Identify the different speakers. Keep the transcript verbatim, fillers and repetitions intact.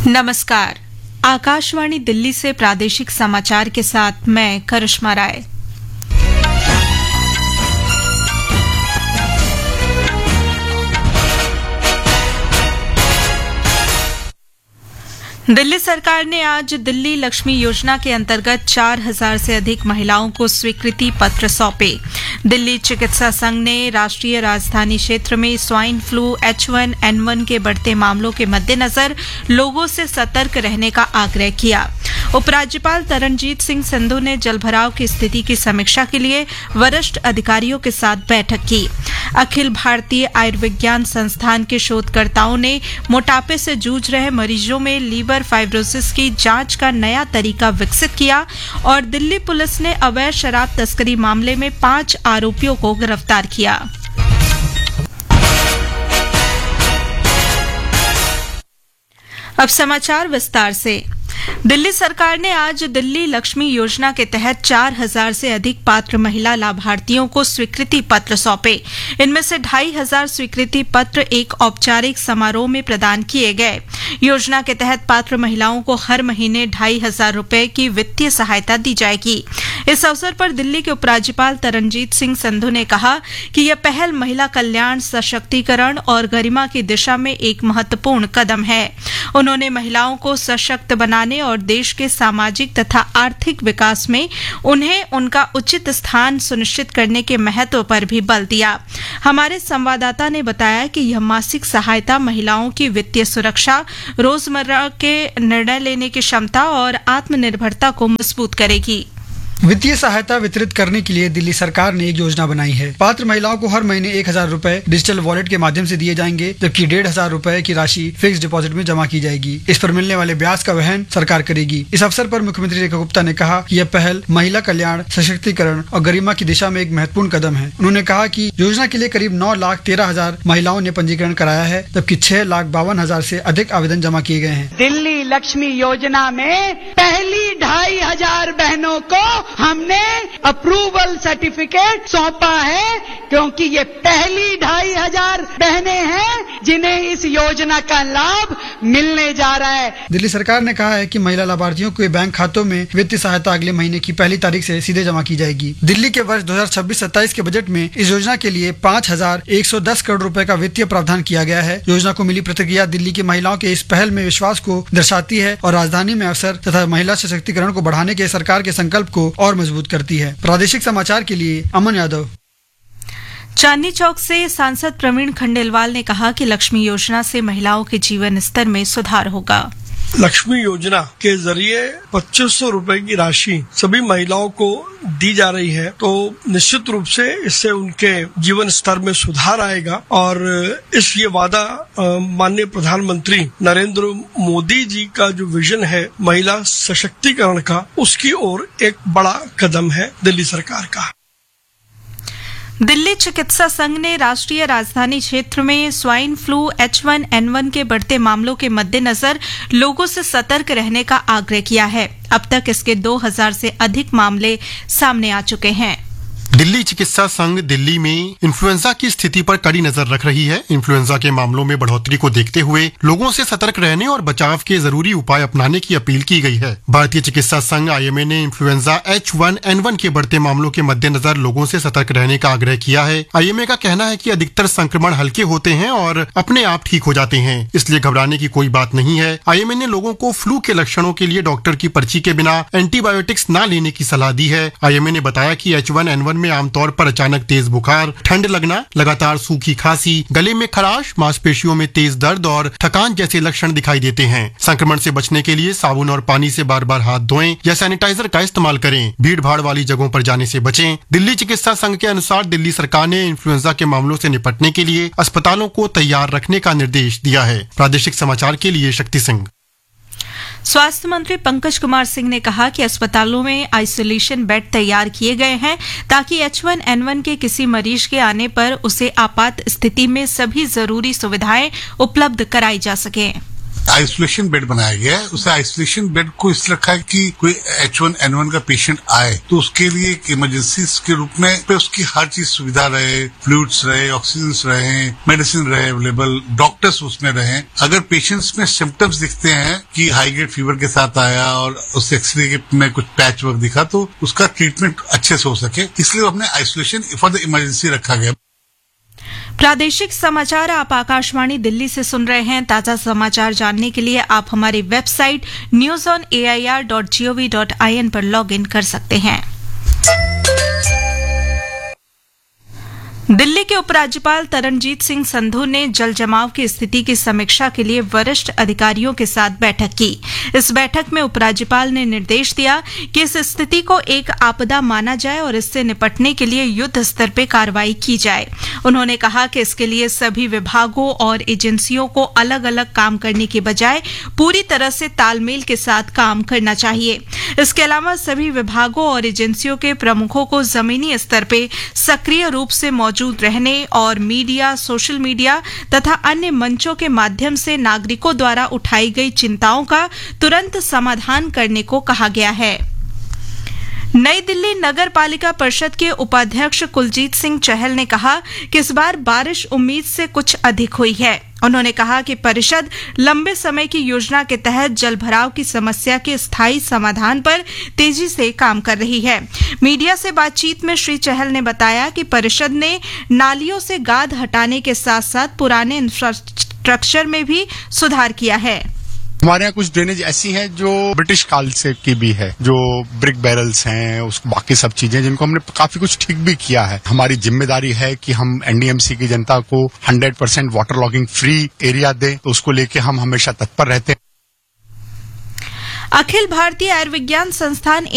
Speaker 1: नमस्कार। आकाशवाणी दिल्ली से प्रादेशिक समाचार के साथ मैं करिश्मा राय। दिल्ली सरकार ने आज दिल्ली लक्ष्मी योजना के अंतर्गत चार हजार से अधिक महिलाओं को स्वीकृति पत्र सौंपे। दिल्ली चिकित्सा संघ ने राष्ट्रीय राजधानी क्षेत्र में swine flu H one N one के बढ़ते मामलों के मद्देनजर लोगों से सतर्क रहने का आग्रह किया। उपराज्यपाल तरनजीत सिंह संधू ने जलभराव की स्थिति की समीक्षा के लिए वरिष्ठ अधिकारियों के साथ बैठक की। अखिल भारतीय आयुर्विज्ञान संस्थान के शोधकर्ताओं ने मोटापे से जूझ रहे मरीजों में लीवर फाइब्रोसिस की जांच का नया तरीका विकसित किया और दिल्ली पुलिस ने अवैध शराब तस्करी मामले में पांच आरोपियों को गिरफ्तार किया। अब समाचार विस्तार से। दिल्ली सरकार ने आज दिल्ली लक्ष्मी योजना के तहत चार हजार से अधिक पात्र महिला लाभार्थियों को स्वीकृति पत्र सौंपे। इनमें से ढाई हजार स्वीकृति पत्र एक औपचारिक समारोह में प्रदान किए गए। योजना के तहत पात्र महिलाओं को हर महीने ढाई हजार रुपए की वित्तीय सहायता दी जाएगी। इस अवसर पर दिल्ली के उपराज्यपाल तरनजीत सिंह संधू ने कहा कि यह पहल महिला कल्याण, सशक्तिकरण और गरिमा की दिशा में एक महत्वपूर्ण कदम है। उन्होंने महिलाओं को सशक्त बनाने और देश के सामाजिक तथा आर्थिक विकास में उन्हें उनका उचित स्थान सुनिश्चित करने के महत्व पर भी बल दिया। हमारे संवाददाता ने बताया कि यह मासिक सहायता महिलाओं की वित्तीय सुरक्षा, रोजमर्रा के निर्णय लेने की क्षमता और आत्मनिर्भरता को मजबूत करेगी।
Speaker 2: वित्तीय सहायता वितरित करने के लिए दिल्ली सरकार ने एक योजना बनाई है। पात्र महिलाओं को हर महीने एक हजार रूपए डिजिटल वॉलेट के माध्यम से दिए जाएंगे, जबकि डेढ़ हजार रूपए की राशि फिक्स डिपॉजिट में जमा की जाएगी। इस पर मिलने वाले ब्याज का वहन सरकार करेगी। इस अवसर पर मुख्यमंत्री रेखा गुप्ता ने कहा कि यह पहल महिला कल्याण, सशक्तिकरण और गरिमा की दिशा में एक महत्वपूर्ण कदम है। उन्होंने कहा कि योजना के लिए करीब नौ लाख तेरह हजार महिलाओं ने पंजीकरण कराया है, जबकि छह लाख बावन हजार से अधिक आवेदन जमा किए गए हैं।
Speaker 3: दिल्ली लक्ष्मी योजना में पहली ढाई हजार बहनों को हमने अप्रूवल सर्टिफिकेट सौंपा है, क्योंकि ये पहली ढाई हजार बहनें हैं जिन्हें इस योजना का लाभ मिलने जा रहा है।
Speaker 2: दिल्ली सरकार ने कहा है कि महिला लाभार्थियों के बैंक खातों में वित्तीय सहायता अगले महीने की पहली तारीख से सीधे जमा की जाएगी। दिल्ली के वर्ष दो हजार छब्बीस सत्ताईस के बजट में इस योजना के लिए पाँच हजार एक सौ दस करोड़ रुपए का वित्तीय प्रावधान किया गया है। योजना को मिली प्रतिक्रिया दिल्ली की महिलाओं के इस पहल में विश्वास को दर्शाती है और राजधानी में अवसर तथा महिला सशक्तिकरण को बढ़ाने के सरकार के संकल्प को और मजबूत करती है। प्रादेशिक समाचार के लिए अमन यादव।
Speaker 1: चांदनी चौक से सांसद प्रवीण खंडेलवाल ने कहा कि लक्ष्मी योजना से महिलाओं के जीवन स्तर में सुधार होगा।
Speaker 4: लक्ष्मी योजना के जरिए पच्चीस सौ रूपए की राशि सभी महिलाओं को दी जा रही है, तो निश्चित रूप से इससे उनके जीवन स्तर में सुधार आएगा और इस ये वादा माननीय प्रधानमंत्री नरेंद्र मोदी जी का जो विजन है महिला सशक्तिकरण का, उसकी ओर एक बड़ा कदम है दिल्ली सरकार का।
Speaker 1: दिल्ली चिकित्सा संघ ने राष्ट्रीय राजधानी क्षेत्र में swine flu H one N one के बढ़ते मामलों के मद्देनजर लोगों से सतर्क रहने का आग्रह किया है। अब तक इसके दो हजार से अधिक मामले सामने आ चुके हैं।
Speaker 5: दिल्ली चिकित्सा संघ दिल्ली में इन्फ्लुएंजा की स्थिति पर कड़ी नजर रख रही है। इन्फ्लुएंजा के मामलों में बढ़ोतरी को देखते हुए लोगों से सतर्क रहने और बचाव के जरूरी उपाय अपनाने की अपील की गई है। भारतीय चिकित्सा संघ आई एम ए ने influenza H one N one के बढ़ते मामलों के मद्देनजर लोगों से सतर्क रहने का आग्रह किया है। आई एम ए का कहना है कि अधिकतर संक्रमण हल्के होते हैं और अपने आप ठीक हो जाते हैं, इसलिए घबराने की कोई बात नहीं है। आई एम ए ने लोगों को फ्लू के लक्षणों के लिए डॉक्टर की पर्ची के बिना एंटीबायोटिक्स न लेने की सलाह दी है। आई एम ए ने बताया कि एच वन एन वन में आमतौर पर अचानक तेज बुखार, ठंड लगना, लगातार सूखी खांसी, गले में खराश, मांसपेशियों में तेज दर्द और थकान जैसे लक्षण दिखाई देते हैं। संक्रमण से बचने के लिए साबुन और पानी से बार बार हाथ धोएं या सैनिटाइजर का इस्तेमाल करें। भीड़ भाड़ वाली जगहों पर जाने से बचें। दिल्ली चिकित्सा संघ के अनुसार दिल्ली सरकार ने इन्फ्लुएंजा के मामलों से निपटने के लिए अस्पतालों को तैयार रखने का निर्देश दिया है। प्रादेशिक समाचार के लिए शक्ति सिंह।
Speaker 1: स्वास्थ्य मंत्री पंकज कुमार सिंह ने कहा कि अस्पतालों में आइसोलेशन बेड तैयार किए गए हैं ताकि एच वन एन वन के किसी मरीज के आने पर उसे आपात स्थिति में सभी जरूरी सुविधाएं उपलब्ध कराई जा सकें।
Speaker 6: आइसोलेशन बेड बनाया गया है। उस आइसोलेशन बेड को इस रखा है कि कोई एच वन एन वन का पेशेंट आए तो उसके लिए एक इमरजेंसी के रूप में पे उसकी हर चीज सुविधा रहे, फ्लूइड्स रहे, ऑक्सीजन रहे, मेडिसिन रहे अवेलेबल, डॉक्टर्स उसमें रहे। अगर पेशेंट्स में सिम्टम्स दिखते हैं कि हाई ग्रेड फीवर के साथ आया और उस एक्सरे में कुछ पैच वर्क दिखा तो उसका ट्रीटमेंट अच्छे से हो सके, इसलिए हमने आइसोलेशन फॉर द इमरजेंसी रखा गया।
Speaker 1: प्रादेशिक समाचार आप आकाशवाणी दिल्ली से सुन रहे हैं। ताजा समाचार जानने के लिए आप हमारी website news on A I R dot G O V dot I N पर लॉग इन कर सकते हैं। दिल्ली के उपराज्यपाल तरनजीत सिंह संधू ने जल जमाव की स्थिति की समीक्षा के लिए वरिष्ठ अधिकारियों के साथ बैठक की। इस बैठक में उपराज्यपाल ने निर्देश दिया कि इस स्थिति को एक आपदा माना जाए और इससे निपटने के लिए युद्ध स्तर पर कार्रवाई की जाए। उन्होंने कहा कि इसके लिए सभी विभागों और एजेंसियों को अलग अलग काम करने के बजाय पूरी तरह से तालमेल के साथ काम करना चाहिए। इसके अलावा सभी विभागों और एजेंसियों के प्रमुखों को जमीनी स्तर पर सक्रिय रूप से मौजूद रहने और मीडिया, सोशल मीडिया तथा अन्य मंचों के माध्यम से नागरिकों द्वारा उठाई गई चिंताओं का तुरंत समाधान करने को कहा गया है। नई दिल्ली नगर पालिका परिषद के उपाध्यक्ष कुलजीत सिंह चहल ने कहा कि इस बार बारिश उम्मीद से कुछ अधिक हुई है। उन्होंने कहा कि परिषद लंबे समय की योजना के तहत जलभराव की समस्या के स्थायी समाधान पर तेजी से काम कर रही है। मीडिया से बातचीत में श्री चहल ने बताया कि परिषद ने नालियों से गाद हटाने के साथ साथ पुराने इंफ्रास्ट्रक्चर में भी सुधार किया है।
Speaker 7: हमारे यहाँ कुछ ड्रेनेज ऐसी हैं जो ब्रिटिश काल से की भी है, जो ब्रिक बैरल्स हैं, उस बाकी सब चीजें जिनको हमने काफी कुछ ठीक भी किया है। हमारी जिम्मेदारी है कि हम एन डी एम सी की जनता को hundred percent water logging free area दें, तो उसको लेके हम हमेशा तत्पर रहते हैं।
Speaker 1: अखिल भारतीय आयुर्विज्ञान संस्थान